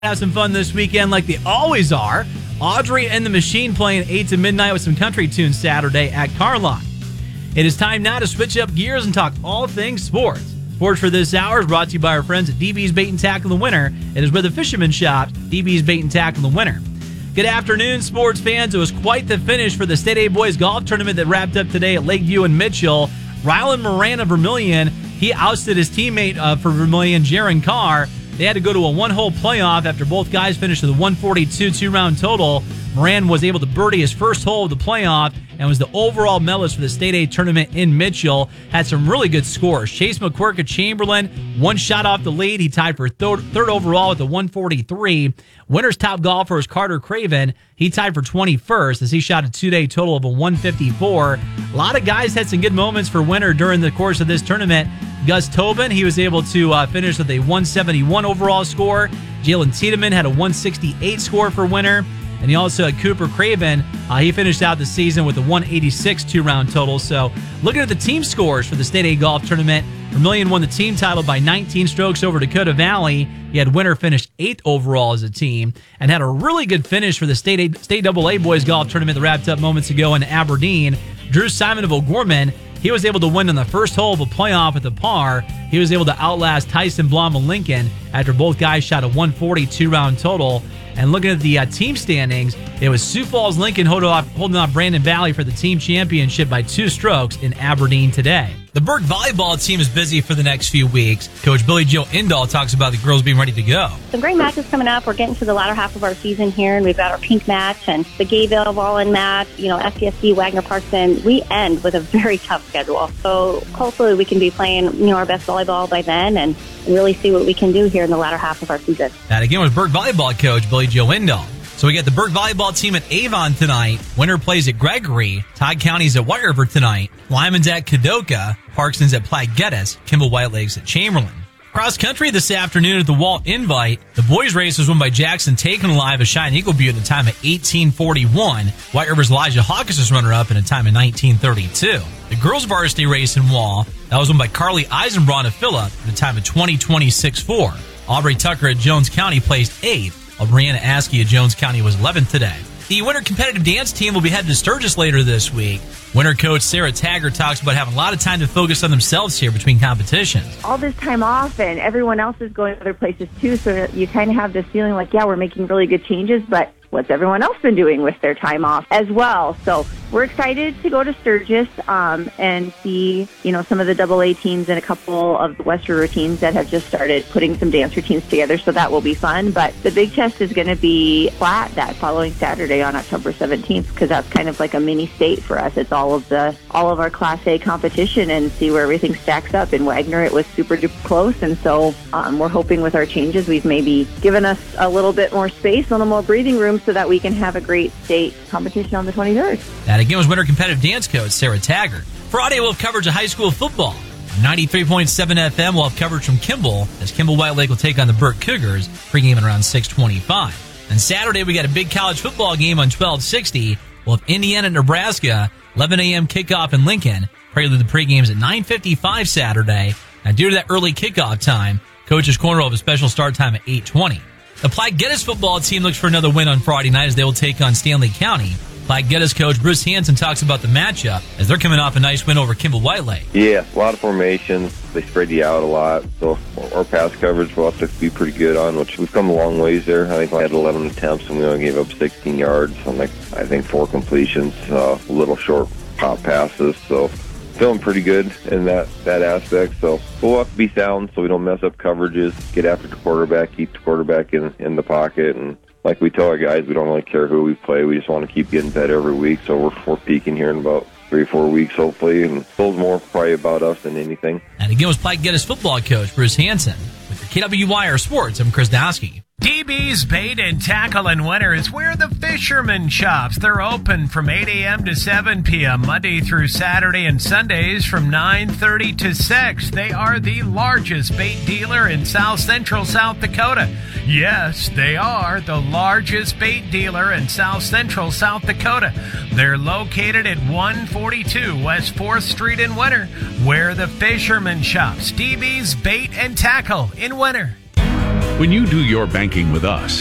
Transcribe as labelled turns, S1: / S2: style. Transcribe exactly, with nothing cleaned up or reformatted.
S1: Have some fun this weekend like they always are. Audrey and the Machine playing eight to midnight with some country tunes Saturday at Carline. It is time now to switch up gears and talk all things sports. Sports for this hour is brought to you by our friends at D B's Bait and Tackle in the Winter. It is where the fishermen shop, D B's Bait and Tackle in the Winter. Good afternoon, sports fans. It was quite the finish for the State A Boys Golf Tournament that wrapped up today at Lakeview and Mitchell. Rylan Moran of Vermilion, he ousted his teammate uh, for Vermilion, Jaron Carr. They had to go to a one-hole playoff after both guys finished with a one forty-two two-round total. Moran was able to birdie his first hole of the playoff and was the overall medalist for the State A tournament in Mitchell. Had some really good scores. Chase McQuirk of Chamberlain, one shot off the lead. He tied for third, third overall with a one forty-three. Winner's top golfer is Carter Craven. He tied for twenty-first as he shot a two-day total of a one fifty-four. A lot of guys had some good moments for Winner during the course of this tournament. Gus Tobin, he was able to uh, finish with a one seventy-one overall score. Jalen Tiedemann had a one sixty-eight score for Winner. And he also had Cooper Craven. Uh, he finished out the season with a one eighty-six two-round total. So looking at the team scores for the State A Golf Tournament, Vermilion won the team title by nineteen strokes over Dakota Valley. He had Winner finished eighth overall as a team and had a really good finish for the State A, State double A Boys Golf Tournament that wrapped up moments ago in Aberdeen. Drew Simon of O'Gorman, he was able to win on the first hole of a playoff with a par. He was able to outlast Tyson Blom of Lincoln after both guys shot a one forty-two round total. And looking at the uh, team standings, it was Sioux Falls Lincoln holding off, holding off Brandon Valley for the team championship by two strokes in Aberdeen today. The Burke volleyball team is busy for the next few weeks. Coach Billy Joe Indahl talks about the girls being ready to go.
S2: Some great matches coming up. We're getting to the latter half of our season here, and we've got our pink match and the Gayville Volleyball match, you know, S C S C, Wagner Parkson. We end with a very tough schedule. So hopefully we can be playing, you know, our best volleyball by then and really see what we can do here in the latter half of our season.
S1: That again was Burke volleyball coach Billy Joe Indahl. So we got the Burke volleyball team at Avon tonight. Winter plays at Gregory. Todd County's at White River tonight. Lyman's at Kadoka. Parkson's at Platte Geddes. Kimball White Lakes at Chamberlain. Cross country this afternoon at the Walt Invite. The boys race was won by Jackson Taken Alive of Cheyenne Eagle Butte at a time of eighteen forty-one. White River's Elijah Hawkins is runner-up in a time of nineteen thirty-two. The girls varsity race in Wall, that was won by Carly Eisenbraun of Phillip at a time of twenty twenty-six four. Aubrey Tucker at Jones County placed eighth, while Brianna Askey at Jones County was eleventh today. The Winter Competitive Dance team will be headed to Sturgis later this week. Winter coach Sarah Taggart talks about having a lot of time to focus on themselves here between competitions.
S3: All this time off, and everyone else is going other places too, so you kind of have this feeling like, yeah, we're making really good changes, but what's everyone else been doing with their time off as well? So we're excited to go to Sturgis um, and see, you know, some of the double A teams and a couple of the West River teams that have just started putting some dance routines together. So that will be fun. But the big test is going to be flat that following Saturday on October seventeenth, because that's kind of like a mini state for us. It's all of the all of our Class A competition and see where everything stacks up. In Wagner, it was super duper close, and so um, we're hoping with our changes, we've maybe given us a little bit more space, a little more breathing room, so that we can have a great state competition on the twenty-third.
S1: That again was Winter Competitive Dance coach Sarah Taggart. Friday we'll have coverage of high school football. ninety-three point seven F M will have coverage from Kimball as Kimball White Lake will take on the Burke Cougars, pregame at around six twenty-five. And Saturday we got a big college football game on twelve sixty. We'll have Indiana, Nebraska, eleven a.m. kickoff in Lincoln. Prelude the pregames at nine fifty-five Saturday. Now due to that early kickoff time, Coach's Corner will have a special start time at eight twenty. The Platte Geddes football team looks for another win on Friday night as they will take on Stanley County. Platte Geddes coach Bruce Hansen talks about the matchup as they're coming off a nice win over Kimball White Lake.
S4: Yeah, a lot of formations. They spread you out a lot, so our pass coverage will have to be pretty good on, which we've come a long ways there. I think I had eleven attempts and we only gave up sixteen yards on, like, I think four completions, uh, little short pop passes, so feeling pretty good in that, that aspect. So we'll have to be sound so we don't mess up coverages, get after the quarterback, keep the quarterback in, in the pocket, and like we tell our guys, we don't really care who we play. We just want to keep getting better every week. So we're, we're peaking here in about three or four weeks, hopefully. And it's more probably about us than anything.
S1: And again was Platte Geddes football coach Bruce Hansen. With your K W Y R Sports, I'm Chris Dosky.
S5: D B's Bait and Tackle in Winter is where the fishermen shops. They're open from eight a.m. to seven p.m. Monday through Saturday and Sundays from nine thirty to six. They are the largest bait dealer in South Central South Dakota. Yes, they are the largest bait dealer in South Central South Dakota. They're located at one forty-two West fourth Street in Winter, where the fishermen shops. D B's Bait and Tackle in Winter.
S6: When you do your banking with us,